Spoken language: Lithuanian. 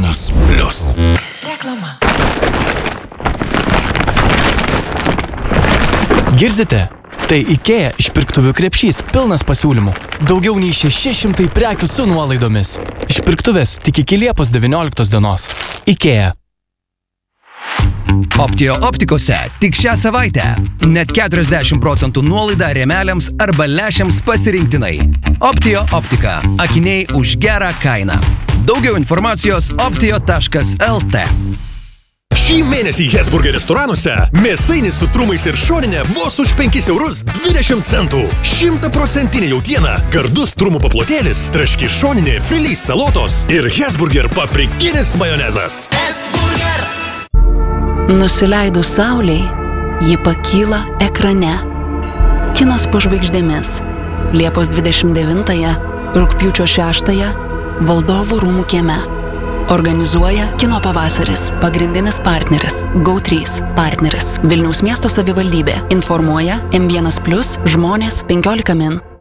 M1+. Reklama. Girdite? Tai IKEA išpirktuvių krepšys pilnas pasiūlymų. Daugiau nei 600 prekių su nuolaidomis. Išpirktuvės tik iki Liepos 19 dienos. IKEA. Optio optikose tik šią savaitę. Net 40% nuolaida rėmeliams arba lęšiams pasirinktinai. Optio optika. Akiniai už gerą kainą. Daugiau informacijos optio.lt. Šį mėnesį Hesburger restoranuose mėsainis su trumais ir šoninė vos už 5,20 €. 100% jautiena, gardus trumų paplotėlis, traški šoninė, filys salotos ir Hesburger paprikinis majonezas. Hesburger. Nusileidus saulei, ji pakyla ekrane. Kinas po žvaigždėmis. Liepos 29, rugpjūčio 6, Valdovų rūmų kieme. Organizuoja Kino pavasaris. Pagrindinis partneris GO3 partneris. Vilniaus miesto savivaldybė. Informuoja M1+, žmonės 15 min.